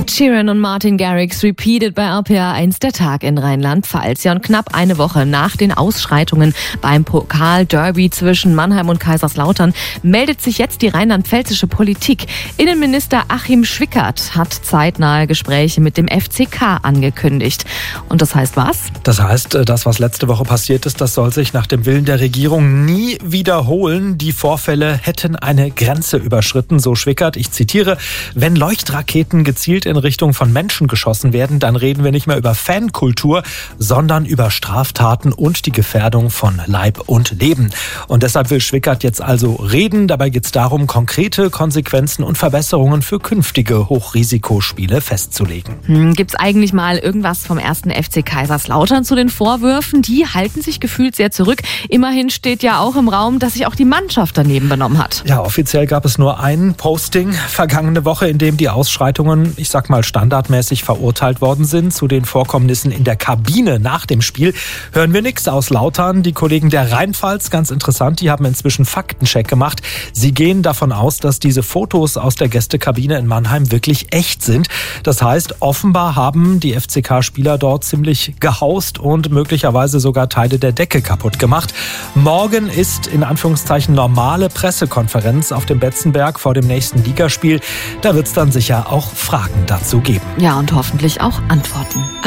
Ed Sheeran und Martin Garrix repeated bei RPA 1 der Tag in Rheinland-Pfalz. Ja, und knapp eine Woche nach den Ausschreitungen beim Pokal-Derby zwischen Mannheim und Kaiserslautern meldet sich jetzt die rheinland-pfälzische Politik. Innenminister Achim Schwickert hat zeitnahe Gespräche mit dem FCK angekündigt. Und das heißt was? Das heißt, das, was letzte Woche passiert ist, das soll sich nach dem Willen der Regierung nie wiederholen. Die Vorfälle hätten eine Grenze überschritten, so Schwickert. Ich zitiere: Wenn Leuchtraketen gezielt in Richtung von Menschen geschossen werden, dann reden wir nicht mehr über Fankultur, sondern über Straftaten und die Gefährdung von Leib und Leben. Und deshalb will Schwickert jetzt also reden. Dabei geht es darum, konkrete Konsequenzen und Verbesserungen für künftige Hochrisikospiele festzulegen. Gibt's eigentlich mal irgendwas vom 1. FC Kaiserslautern zu den Vorwürfen? Die halten sich gefühlt sehr zurück. Immerhin steht ja auch im Raum, dass sich auch die Mannschaft daneben benommen hat. Ja, offiziell gab es nur ein Posting vergangene Woche, in dem die Ausschreitungen, ich sag mal, standardmäßig verurteilt worden sind. Zu den Vorkommnissen in der Kabine nach dem Spiel hören wir nichts aus Lautern. Die Kollegen der Rheinpfalz, ganz interessant, die haben inzwischen Faktencheck gemacht. Sie gehen davon aus, dass diese Fotos aus der Gästekabine in Mannheim wirklich echt sind. Das heißt, offenbar haben die FCK-Spieler dort ziemlich gehaust und möglicherweise sogar Teile der Decke kaputt gemacht. Morgen ist in Anführungszeichen normale Pressekonferenz auf dem Betzenberg vor dem nächsten Ligaspiel. Da wird es dann sicher auch Fragen dazu geben. Ja, und hoffentlich auch Antworten.